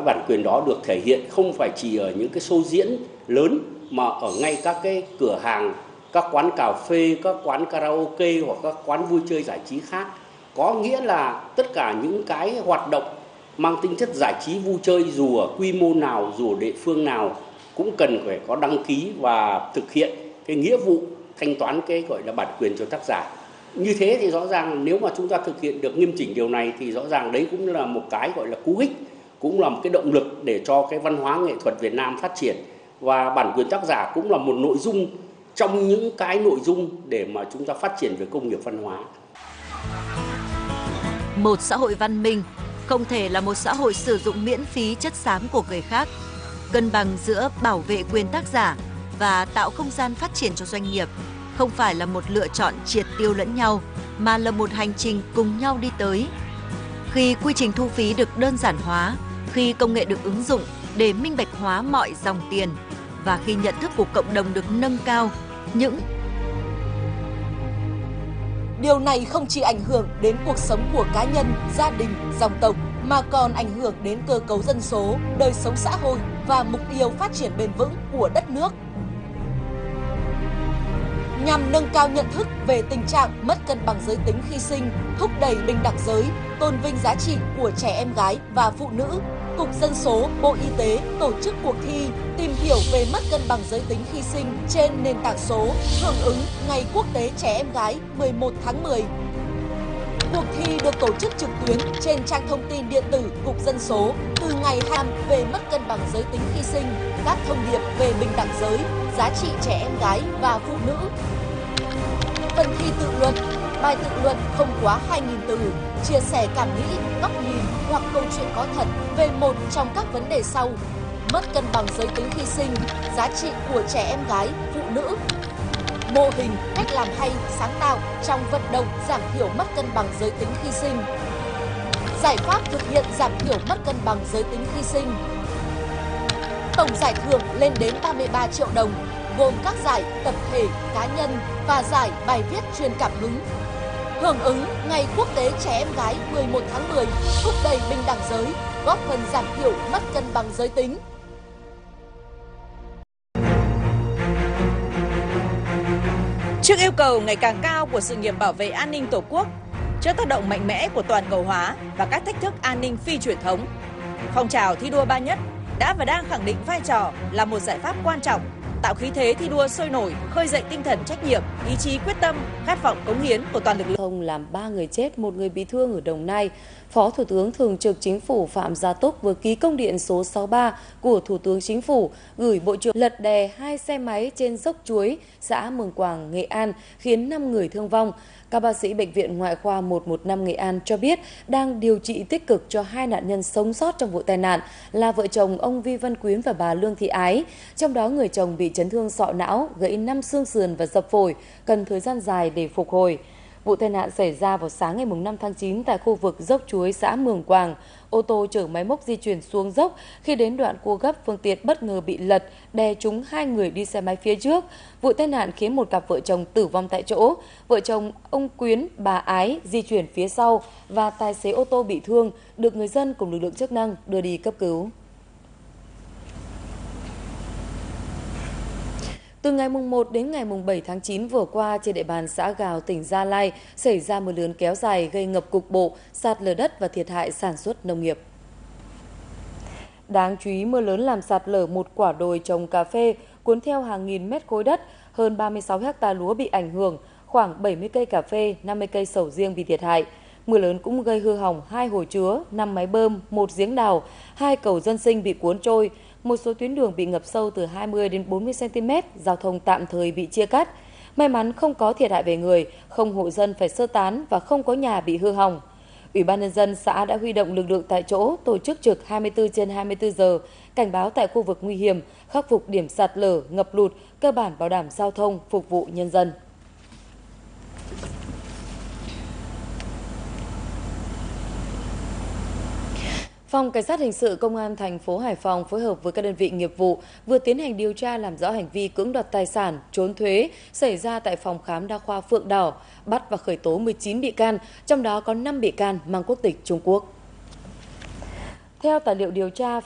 bản quyền đó được thể hiện không phải chỉ ở những cái show diễn lớn mà ở ngay các cái cửa hàng, các quán cà phê, các quán karaoke hoặc các quán vui chơi giải trí khác. Có nghĩa là tất cả những cái hoạt động mang tính chất giải trí vui chơi dù ở quy mô nào, dù ở địa phương nào cũng cần phải có đăng ký và thực hiện cái nghĩa vụ thanh toán cái gọi là bản quyền cho tác giả. Như thế thì rõ ràng nếu mà chúng ta thực hiện được nghiêm chỉnh điều này thì rõ ràng đấy cũng là một cái gọi là cú hích, cũng là một cái động lực để cho cái văn hóa nghệ thuật Việt Nam phát triển. Và bản quyền tác giả cũng là một nội dung trong những cái nội dung để mà chúng ta phát triển về công nghiệp văn hóa. Một xã hội văn minh không thể là một xã hội sử dụng miễn phí chất xám của người khác. Cân bằng giữa bảo vệ quyền tác giả và tạo không gian phát triển cho doanh nghiệp không phải là một lựa chọn triệt tiêu lẫn nhau, mà là một hành trình cùng nhau đi tới. Khi quy trình thu phí được đơn giản hóa, khi công nghệ được ứng dụng để minh bạch hóa mọi dòng tiền, và khi nhận thức của cộng đồng được nâng cao, điều này không chỉ ảnh hưởng đến cuộc sống của cá nhân, gia đình, dòng tộc, mà còn ảnh hưởng đến cơ cấu dân số, đời sống xã hội và mục tiêu phát triển bền vững của đất nước. Nhằm nâng cao nhận thức về tình trạng mất cân bằng giới tính khi sinh, thúc đẩy bình đẳng giới, tôn vinh giá trị của trẻ em gái và phụ nữ, Cục Dân số, Bộ Y tế tổ chức cuộc thi tìm hiểu về mất cân bằng giới tính khi sinh trên nền tảng số hưởng ứng Ngày Quốc tế Trẻ Em Gái 11 tháng 10. Cuộc thi được tổ chức trực tuyến trên trang thông tin điện tử Cục Dân số từ ngày 25 về mất cân bằng giới tính khi sinh, các thông điệp về bình đẳng giới, giá trị trẻ em gái và phụ nữ. Phần thi tự luận, bài tự luận không quá 2.000 từ, chia sẻ cảm nghĩ, góc nhìn hoặc câu chuyện có thật về một trong các vấn đề sau: mất cân bằng giới tính khi sinh, giá trị của trẻ em gái, phụ nữ. Mô hình, cách làm hay, sáng tạo trong vận động giảm thiểu mất cân bằng giới tính khi sinh. Giải pháp thực hiện giảm thiểu mất cân bằng giới tính khi sinh. Tổng giải thưởng lên đến 33 triệu đồng, gồm các giải tập thể, cá nhân và giải bài viết truyền cảm hứng. Hưởng ứng Ngày Quốc tế Trẻ Em Gái 11 tháng 10, thúc đẩy bình đẳng giới, góp phần giảm thiểu mất cân bằng giới tính. Trước yêu cầu ngày càng cao của sự nghiệp bảo vệ an ninh Tổ quốc, trước tác động mạnh mẽ của toàn cầu hóa và các thách thức an ninh phi truyền thống, phong trào thi đua ba nhất đã và đang khẳng định vai trò là một giải pháp quan trọng, tạo khí thế thi đua sôi nổi, khơi dậy tinh thần trách nhiệm, ý chí quyết tâm, khát vọng cống hiến của toàn lực lượng. Thông làm 3 người chết, 1 người bị thương ở Đồng Nai. Phó Thủ tướng Thường trực Chính phủ Phạm Gia Túc vừa ký công điện số 63 của Thủ tướng Chính phủ gửi Bộ trưởng lật đè 2 xe máy trên dốc Chuối, xã Mường Quảng, Nghệ An, khiến 5 người thương vong. Các bác sĩ Bệnh viện Ngoại khoa 115 Nghệ An cho biết đang điều trị tích cực cho 2 nạn nhân sống sót trong vụ tai nạn là vợ chồng ông Vi Văn Quyến và bà Lương Thị Ái. Trong đó người chồng bị chấn thương sọ não, gãy 5 xương sườn và dập phổi, cần thời gian dài để phục hồi. Vụ tai nạn xảy ra vào sáng ngày 5 tháng 9 tại khu vực dốc Chuối, xã Mường Quàng. Ô tô chở máy móc di chuyển xuống dốc, khi đến đoạn cua gấp phương tiện bất ngờ bị lật, đè trúng 2 người đi xe máy phía trước. Vụ tai nạn khiến một cặp vợ chồng tử vong tại chỗ. Vợ chồng ông Quyến, bà Ái di chuyển phía sau và tài xế ô tô bị thương, được người dân cùng lực lượng chức năng đưa đi cấp cứu. Từ ngày 1 đến ngày 7 tháng 9 vừa qua, trên địa bàn xã Gào, tỉnh Gia Lai xảy ra mưa lớn kéo dài gây ngập cục bộ, sạt lở đất và thiệt hại sản xuất nông nghiệp. Đáng chú ý, mưa lớn làm sạt lở một quả đồi trồng cà phê, cuốn theo hàng nghìn mét khối đất, hơn 36 ha lúa bị ảnh hưởng, khoảng 70 cây cà phê, 50 cây sầu riêng bị thiệt hại. Mưa lớn cũng gây hư hỏng 2 hồ chứa, 5 máy bơm, 1 giếng đào, 2 cầu dân sinh bị cuốn trôi. Một số tuyến đường bị ngập sâu từ 20 đến 40 cm, giao thông tạm thời bị chia cắt. May mắn không có thiệt hại về người, không hộ dân phải sơ tán và không có nhà bị hư hỏng. Ủy ban nhân dân xã đã huy động lực lượng tại chỗ, tổ chức trực 24/24 giờ, cảnh báo tại khu vực nguy hiểm, khắc phục điểm sạt lở, ngập lụt, cơ bản bảo đảm giao thông phục vụ nhân dân. Phòng Cảnh sát Hình sự Công an thành phố Hải Phòng phối hợp với các đơn vị nghiệp vụ vừa tiến hành điều tra làm rõ hành vi cưỡng đoạt tài sản, trốn thuế xảy ra tại phòng khám đa khoa Phượng Đỏ, bắt và khởi tố 19 bị can, trong đó có 5 bị can mang quốc tịch Trung Quốc. Theo tài liệu điều tra,